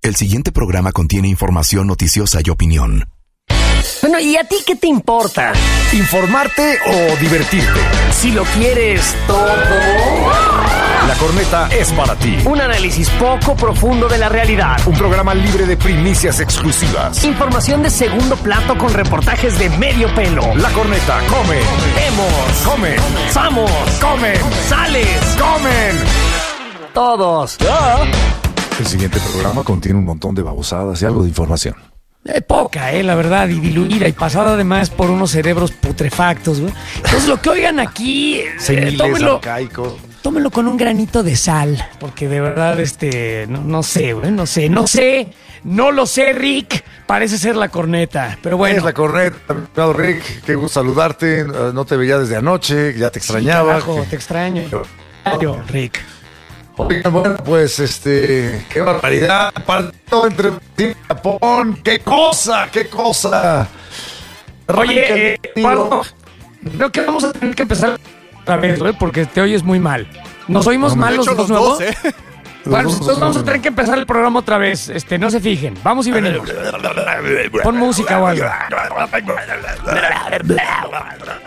El siguiente programa contiene información noticiosa y opinión. Bueno, ¿y a ti qué te importa? ¿Informarte o divertirte? Si lo quieres todo. La Corneta es para ti. Un análisis poco profundo de la realidad. Un programa libre de primicias exclusivas. Información de segundo plato con reportajes de medio pelo. La Corneta come. Vemos. Comen. Samos. Comen. Sales. Comen. Todos. El siguiente programa contiene un montón de babosadas y algo de información. Poca, la verdad, y diluida y pasada además por unos cerebros putrefactos, güey. Entonces lo que oigan aquí, tómenlo con un granito de sal, porque de verdad, no sé, güey, no lo sé, Rick, parece ser la Corneta, pero bueno. Es la Corneta, Rick, qué gusto saludarte, no te veía desde anoche, ya te extrañaba. Sí, carajo, te extraño. Yo, Rick. Oigan, bueno, pues, qué barbaridad, partido entre Brasil y Japón, qué cosa. Oye, Eduardo, creo que vamos a tener que empezar otra vez, güey, porque te oyes muy mal. ¿Nos oímos mal los dos nuevos? Bueno, entonces vamos a tener que empezar el programa otra vez, no se fijen, vamos y venimos. Pon música o algo.